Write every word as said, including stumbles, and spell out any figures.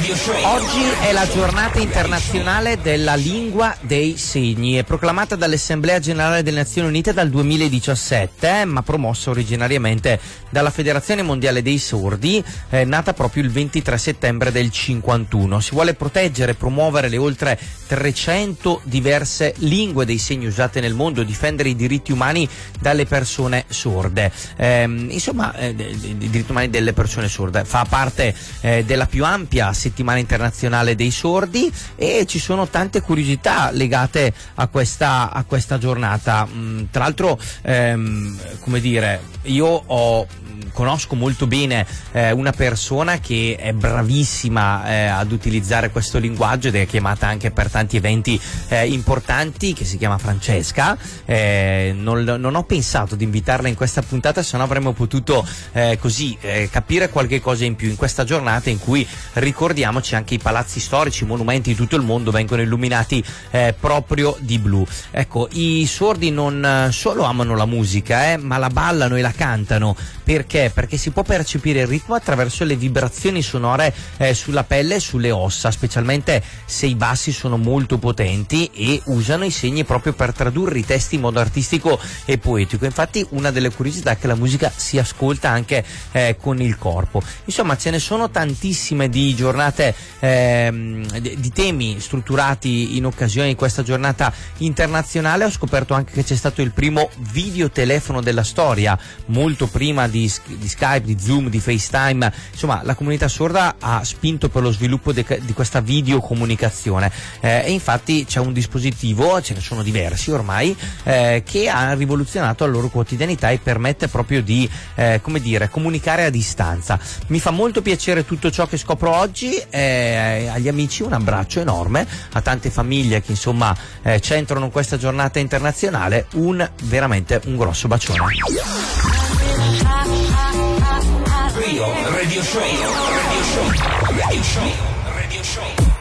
Oggi è la giornata internazionale della lingua dei segni, è proclamata dall'Assemblea Generale delle Nazioni Unite dal duemiladiciassette, ma promossa originariamente dalla Federazione Mondiale dei Sordi, eh, nata proprio il ventitré settembre del cinquantuno. Si vuole proteggere e promuovere le oltre trecento diverse lingue dei segni usate nel mondo, difendere i diritti umani dalle persone sorde. Eh, insomma, eh, i diritti umani delle persone sorde fa parte eh, della più ampia settimana internazionale dei sordi e ci sono tante curiosità legate a questa, a questa giornata. Mm, tra l'altro, ehm, come dire, io ho conosco molto bene eh, una persona che è bravissima eh, ad utilizzare questo linguaggio ed è chiamata anche per tanti eventi eh, importanti, che si chiama Francesca. Eh, non, non ho pensato di invitarla in questa puntata, se no avremmo potuto eh, così eh, capire qualche cosa in più in questa giornata in cui, ricordiamoci, anche i palazzi storici, i monumenti di tutto il mondo vengono illuminati eh, proprio di blu. Ecco, i sordi non solo amano la musica, eh, ma la ballano e la cantano. Perché? Perché si può percepire il ritmo attraverso le vibrazioni sonore eh, sulla pelle e sulle ossa, specialmente se i bassi sono molto potenti, e usano i segni proprio per tradurre i testi in modo artistico e poetico. Infatti una delle curiosità è che la musica si ascolta anche eh, con il corpo. Insomma, ce ne sono tantissime di giornate, ehm, di temi strutturati in occasione di questa giornata internazionale. Ho scoperto anche che c'è stato il primo videotelefono della storia, molto prima di di Skype, di Zoom, di FaceTime. Insomma, la comunità sorda ha spinto per lo sviluppo de, di questa videocomunicazione eh, e infatti c'è un dispositivo, ce ne sono diversi ormai, eh, che ha rivoluzionato la loro quotidianità e permette proprio di eh, come dire, comunicare a distanza. Mi fa molto piacere tutto ciò che scopro oggi. Eh, agli amici un abbraccio enorme, a tante famiglie che insomma eh, centrano questa giornata internazionale un veramente un grosso bacione. Radio Show, Radio Show, Radio Show, Radio Show.